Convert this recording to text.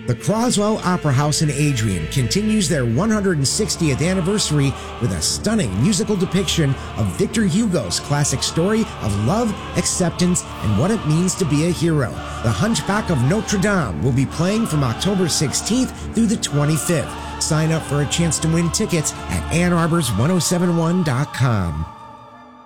The Croswell Opera House in Adrian continues their 160th anniversary with a stunning musical depiction of Victor Hugo's classic story of love, acceptance, and what it means to be a hero. The Hunchback of Notre Dame will be playing from October 16th through the 25th. Sign up for a chance to win tickets at AnnArbors1071.com.